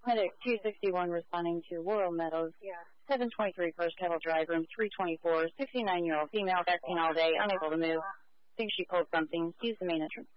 Medic 261 responding to Laurel Meadows. Yeah. 723 First Kettle Drive, room 324, 69-year-old female, vaccine all day, unable to move. Think she pulled something. Use the main entrance.